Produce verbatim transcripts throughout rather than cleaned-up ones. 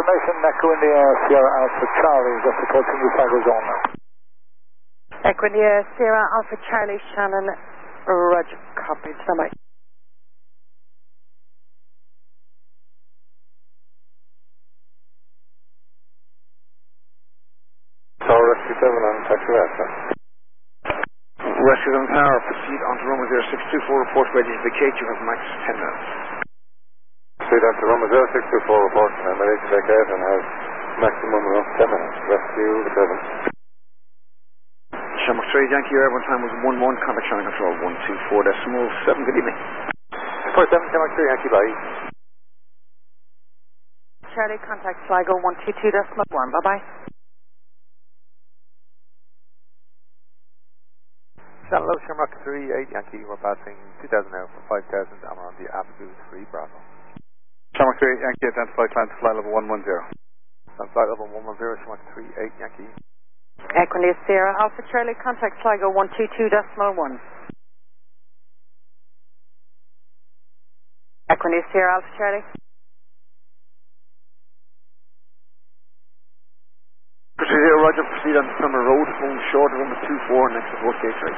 confirmation, Echo India Sierra Alpha Charlie, just approaching the Sligo zone now. Echo India Sierra Alpha Charlie, Shannon, Roger, copied, stand by. Tower Rescue seven on Taxi Alpha. Rescue seven Tower, proceed on to runway zero six two four, report ready to vacate, you have max ten minutes. Proceed on to runway zero six two four, report, and I'm ready to vacate and have maximum of ten minutes. Rescue seven. Shamrock three, Yankee Airborne time was one one, contact Shannon Control one two four decimal seven, good evening. four seven, Shamrock three, Yankee, bye. Charlie, contact Sligo one two two decimal one, bye-bye. Hello, Shamrock three eight Yankee, we're passing two thousand now for five thousand and we're on the Abu three Bravo. Shamrock three eight Yankee, identify climb to flight level one one zero. On flight level one one zero, Shamrock three eight Yankee. Echo India Sierra Alpha Charlie, contact Sligo one two two decimal one. Echo India Sierra Alpha Charlie. Proceed here, Roger, proceed on Summer Road, home short, runway two four, next to Fort Gate three.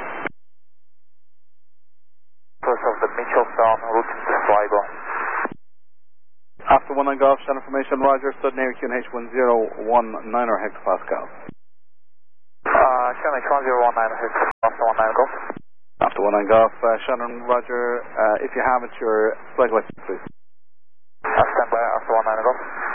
First of the Mitchellstown, route to Sligo. After one on golf, Shannon information, Roger, stood near Q N H one zero one nine or hectopascal. Uh, Shannon one zero one nine, after one nine golf. After one on golf, uh, Shannon, Roger, uh, if you have it, your flight license, please. Uh, stand by, after one nine golf.